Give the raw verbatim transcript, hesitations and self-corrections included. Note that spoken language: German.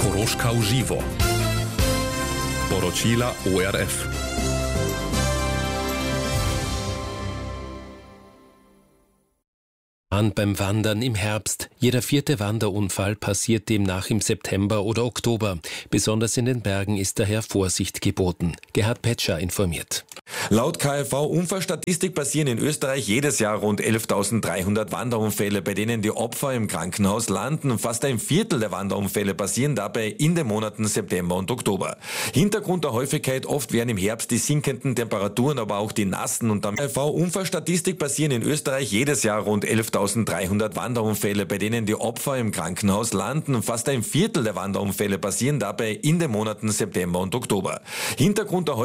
Koroška uživo. Poročila O R F. Beim Wandern im Herbst. Jeder vierte Wanderunfall passiert demnach im September oder Oktober. Besonders in den Bergen ist daher Vorsicht geboten. Gerhard Petscher informiert. Laut K f V-Unfallstatistik passieren in Österreich jedes Jahr rund elftausenddreihundert Wanderunfälle, bei denen die Opfer im Krankenhaus landen. Fast ein Viertel der Wanderunfälle passieren dabei in den Monaten September und Oktober. Hintergrund der Häufigkeit oft wären im Herbst die sinkenden Temperaturen, aber auch die nassen. Und am K f V-Unfallstatistik passieren in Österreich jedes Jahr rund elftausenddreihundert Wanderunfälle, bei denen die Opfer im Krankenhaus landen. Fast ein Viertel der Wanderunfälle passieren dabei in den Monaten September und Oktober. Hintergrund der